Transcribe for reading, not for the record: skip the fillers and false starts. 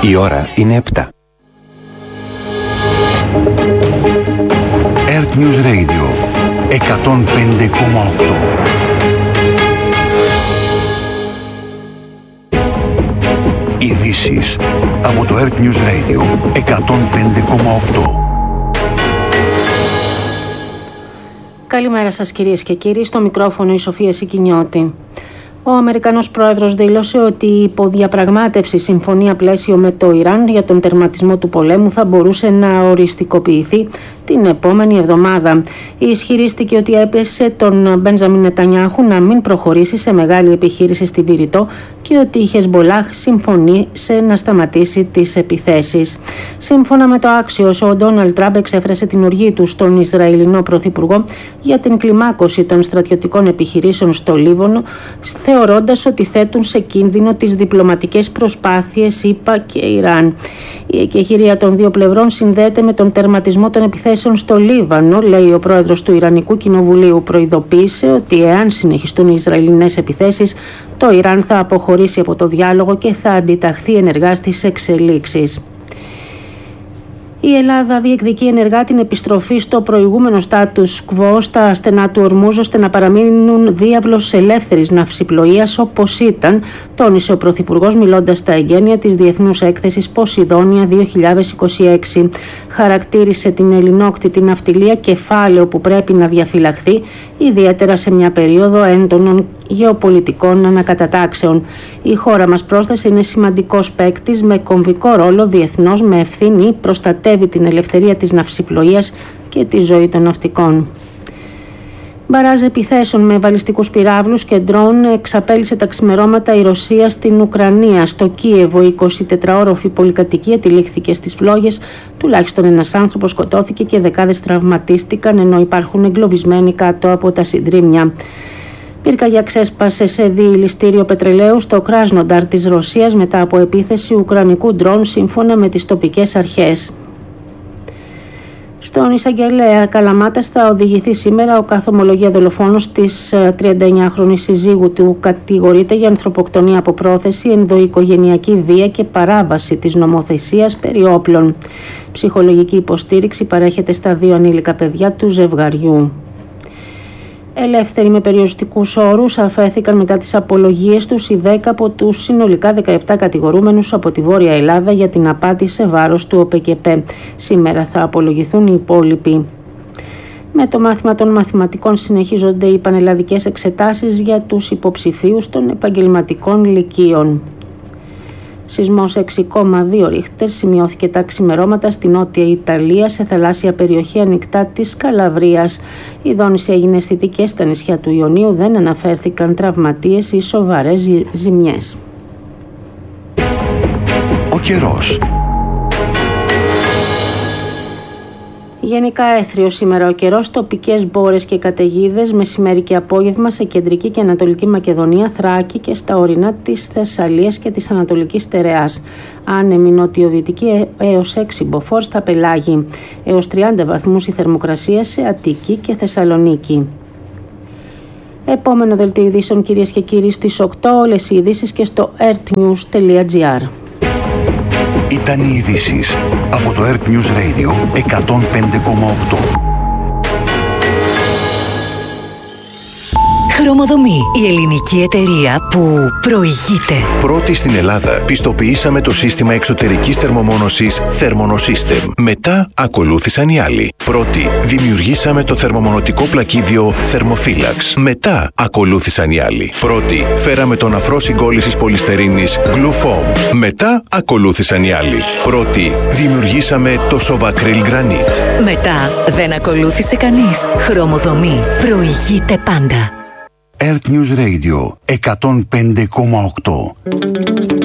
Η ώρα είναι 7. Earth News Radio 105,8. Ειδήσεις από το Earth News Radio 105,8. Καλημέρα σας κυρίες και κύριοι, στο μικρόφωνο η Σοφία Σικινιώτη. Ο Αμερικανός πρόεδρος δήλωσε ότι η υποδιαπραγμάτευση συμφωνία πλαίσιο με το Ιράν για τον τερματισμό του πολέμου θα μπορούσε να οριστικοποιηθεί την επόμενη εβδομάδα. Ισχυρίστηκε ότι έπεσε τον Μπένζαμιν Νετανιάχου να μην προχωρήσει σε μεγάλη επιχείρηση στη Βηρητό και ότι η Χεσμπολάχ συμφωνήσε να σταματήσει τις επιθέσεις. Σύμφωνα με το Axios, ο Ντόναλντ Τραμπ εξέφρασε την οργή του στον Ισραηλινό Πρωθυπουργό για την κλιμάκωση των στρατιωτικών επιχειρήσεων στο Λίβανο, θεωρώντας ότι θέτουν σε κίνδυνο τις διπλωματικές προσπάθειες ΗΠΑ και Ιράν. Η εκεχηρία των δύο πλευρών συνδέεται με τον τερματισμό των επιθέσεων στο Λίβανο, λέει ο πρόεδρος του Ιρανικού Κοινοβουλίου. Προειδοποίησε ότι εάν συνεχιστούν οι Ισραηλινές επιθέσεις, το Ιράν θα αποχωρήσει από το διάλογο και θα αντιταχθεί ενεργά στις εξελίξεις. Η Ελλάδα διεκδικεί ενεργά την επιστροφή στο προηγούμενο status quo στα στενά του Ορμούζ, ώστε να παραμείνουν διάβλος ελεύθερης ναυσιπλοείας όπως ήταν, τόνισε ο Πρωθυπουργός μιλώντας στα εγγένεια της Διεθνούς Έκθεσης Ποσειδόνια 2026. Χαρακτήρισε την ελληνόκτητη ναυτιλία κεφάλαιο που πρέπει να διαφυλαχθεί, ιδιαίτερα σε μια περίοδο έντονων γεωπολιτικών ανακατατάξεων. Η χώρα μας, πρόσθεσε, είναι σημαντικός παίκτης με κομβικό ρόλο διεθνώς, με ευθύνη προστατεύει την ελευθερία της ναυσιπλοείας και τη ζωή των ναυτικών. Μπαράζ επιθέσεων με βαλιστικούς πυράβλους και ντρόουν εξαπέλυσε τα ξημερώματα η Ρωσία στην Ουκρανία. Στο Κίεβο, η 24όροφη πολυκατοικία τυλίχθηκε στις φλόγες. Τουλάχιστον ένας άνθρωπος σκοτώθηκε και δεκάδες τραυματίστηκαν, ενώ υπάρχουν εγκλωβισμένοι κάτω από τα συντρίμμια. Πυρκαγιά ξέσπασε σε διηλιστήριο πετρελαίου στο Κράσνονταρ της Ρωσίας μετά από επίθεση ουκρανικού ντρόν, σύμφωνα με τις τοπικές αρχές. Στον εισαγγελέα Καλαμάτας θα οδηγηθεί σήμερα ο καθομολογία δολοφόνος της 39χρονης συζύγου του. Κατηγορείται για ανθρωποκτονία από πρόθεση, ενδοοικογενειακή βία και παράβαση της νομοθεσίας περί όπλων. Ψυχολογική υποστήριξη παρέχεται στα δύο ανήλικα παιδιά του ζευγαριού. Ελεύθεροι με περιοριστικούς όρους αφέθηκαν μετά τις απολογίες τους οι 10 από τους συνολικά 17 κατηγορούμενους από τη Βόρεια Ελλάδα για την απάτη σε βάρος του ΟΠΕΚΕΠΕ. Σήμερα θα απολογηθούν οι υπόλοιποι. Με το μάθημα των μαθηματικών συνεχίζονται οι πανελλαδικές εξετάσεις για τους υποψηφίους των επαγγελματικών λυκείων. Σεισμός 6,2 ρίχτερ σημειώθηκε τα ξημερώματα στη Νότια Ιταλία, σε θαλάσσια περιοχή ανοιχτά της Καλαβρίας. Η δόνηση έγινε αισθητική στα νησιά του Ιωνίου, δεν αναφέρθηκαν τραυματίες ή σοβαρές ζημιές. Ο καιρός. Γενικά έθριο σήμερα ο καιρός, τοπικές μπόρες και καταιγίδες μεσημέρι και απόγευμα σε κεντρική και ανατολική Μακεδονία, Θράκη και στα ορεινά της Θεσσαλίας και της Ανατολικής Στερεάς. Άνεμη νοτιοβυτική έως 6 μποφόρ στα πελάγη. Έως 30 βαθμούς η θερμοκρασία σε Αττική και Θεσσαλονίκη. Επόμενο δελτίο ειδήσεων κυρίες και κύριοι στις 8, όλες οι ειδήσεις και στο earthnews.gr. Ήταν οι ειδήσεις από το Earth News Radio 105,8. Χρωμοδομή, η ελληνική εταιρεία που προηγείται. Πρώτη στην Ελλάδα πιστοποιήσαμε το σύστημα εξωτερικής θερμομόνωσης Thermonosystem. Μετά ακολούθησαν οι άλλοι. Πρώτη δημιουργήσαμε το θερμομονωτικό πλακίδιο Thermophilax. Μετά ακολούθησαν οι άλλοι. Πρώτη φέραμε τον αφρό συγκόλλησης πολυστερίνης Glufoam. Μετά ακολούθησαν οι άλλοι. Πρώτη δημιουργήσαμε το Sovacryl Granite. Μετά δεν ακολούθησε κανείς. Χρωμοδομή προηγείται πάντα. Earth News Radio 105,8.